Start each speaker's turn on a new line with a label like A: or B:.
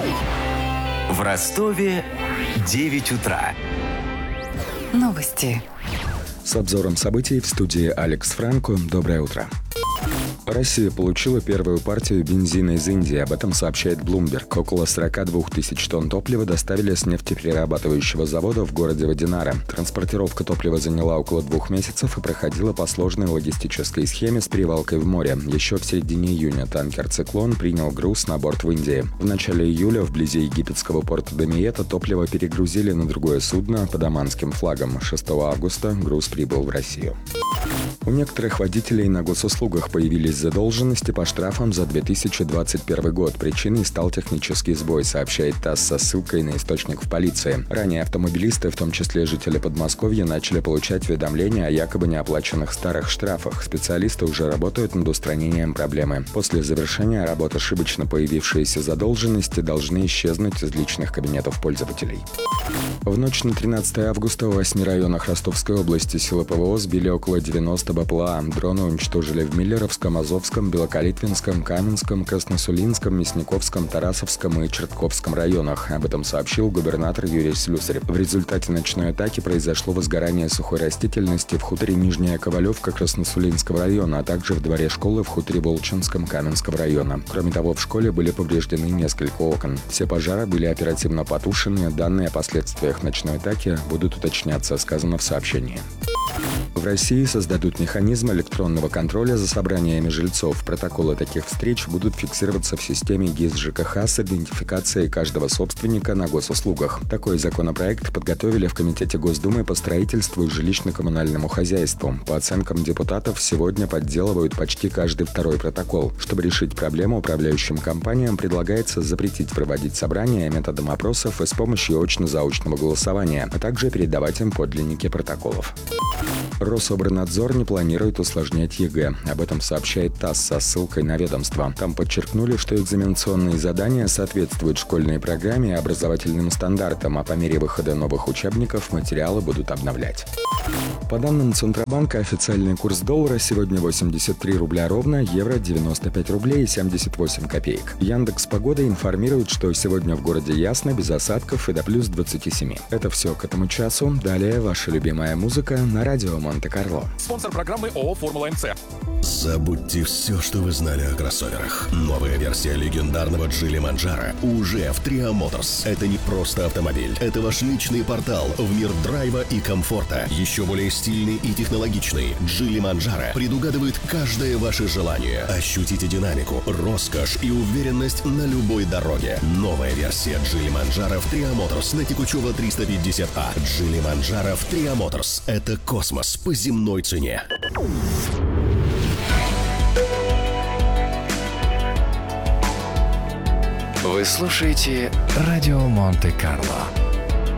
A: В Ростове 9 утра.
B: Новости.
C: С обзором событий в студии Алекс Франко. Доброе утро. Россия получила первую партию бензина из Индии. Об этом сообщает Bloomberg. Около 42 тысяч тонн топлива доставили с нефтеперерабатывающего завода в городе Водинара. Транспортировка топлива заняла около 2 месяцев и проходила по сложной логистической схеме с перевалкой в море. Еще в середине июня танкер «Циклон» принял груз на борт в Индии. В начале июля вблизи египетского порта Дамиета топливо перегрузили на другое судно под оманским флагом. 6 августа груз прибыл в Россию. У некоторых водителей на госуслугах появились задолженности по штрафам за 2021 год. Причиной стал технический сбой, сообщает ТАСС со ссылкой на источник в полиции. Ранее автомобилисты, в том числе жители Подмосковья, начали получать уведомления о якобы неоплаченных старых штрафах. Специалисты уже работают над устранением проблемы. После завершения работ ошибочно появившиеся задолженности должны исчезнуть из личных кабинетов пользователей. В ночь на 13 августа в 8 районах Ростовской области силы ПВО сбили около 90 БПЛА. Дроны уничтожили в Миллеровском, Азовском, Белокалитвинском, Каменском, Красносулинском, Мясниковском, Тарасовском и Чертковском районах. Об этом сообщил губернатор Юрий Слюсарев. В результате ночной атаки произошло возгорание сухой растительности в хуторе Нижняя Ковалевка Красносулинского района, а также в дворе школы в хуторе Волчинском Каменского района. Кроме того, в школе были повреждены несколько окон. Все пожары были оперативно потушены. Данные о последствиях ночной атаки будут уточняться, сказано в сообщении. В России создадут механизм электронного контроля за собраниями жильцов. Протоколы таких встреч будут фиксироваться в системе ГИС ЖКХ с идентификацией каждого собственника на госуслугах. Такой законопроект подготовили в Комитете Госдумы по строительству и жилищно-коммунальному хозяйству. По оценкам депутатов, сегодня подделывают почти каждый второй протокол. Чтобы решить проблему, управляющим компаниям предлагается запретить проводить собрания методом опросов и с помощью очно-заочного голосования, а также передавать им подлинники протоколов. Рособорнадзор не планирует усложнять ЕГЭ. Об этом сообщает ТАСС со ссылкой на ведомство. Там подчеркнули, что экзаменационные задания соответствуют школьной программе и образовательным стандартам, а по мере выхода новых учебников материалы будут обновлять. По данным Центробанка, официальный курс доллара сегодня 83 рубля ровно, евро 95 рублей и 78 копеек. Яндекс.Погода информирует, что сегодня в городе ясно, без осадков и до плюс 27. Это все к этому часу. Далее ваша любимая музыка на радио Монте-Карло.
D: Спонсор программы ООО «Формула МЦ».
E: Забудьте все, что вы знали о кроссоверах. Новая версия легендарного Geely Manjaro уже в Tria Motors. Это не просто автомобиль. Это ваш личный портал в мир драйва и комфорта. Еще более стильный и технологичный Geely Manjaro предугадывает каждое ваше желание. Ощутите динамику, роскошь и уверенность на любой дороге. Новая версия Geely Manjaro в Tria Motors на Текучева 350А. Geely Manjaro в Tria Motors. Это космос по земной цене.
A: Вы слушаете радио Монте-Карло.